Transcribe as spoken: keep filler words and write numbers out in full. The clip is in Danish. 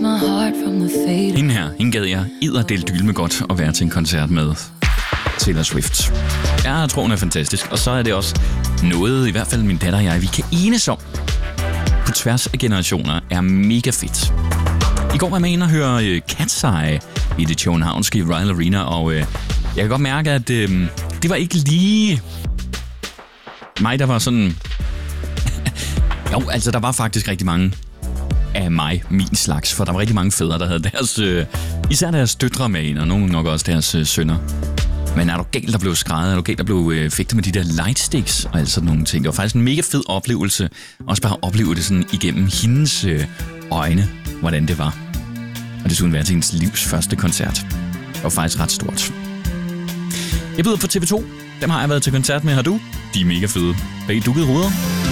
Hende her, hende gad jeg edderdeldyl med godt at være til en koncert med Taylor Swift. Jeg tror, hun er fantastisk, og så er det også noget, i hvert fald min datter og jeg, vi kan enes om på tværs af generationer, er mega fedt. I går var jeg med inde og høre Cat's Eye i det københavnske Royal Arena, og øh, jeg kan godt mærke, at øh, det var ikke lige mig, der var sådan... jo, altså der var faktisk rigtig mange af mig, min slags, for der var rigtig mange fædre, der havde deres, øh, især deres døtre med ind, og nogle nok også deres øh, sønner. Men er du galt, der blev skræddet? Er du galt, der blev øh, fægtet med de der lightsticks og alt sådan nogle ting? Det var faktisk en mega fed oplevelse. Også bare at opleve det sådan igennem hendes øh, øjne, hvordan det var. Og det skulle være til hendes livs første koncert. Det var faktisk ret stort. Jeg byder på T V to. Dem har jeg været til koncert med. Har du? De er mega fede. Bag dukkede hoveder.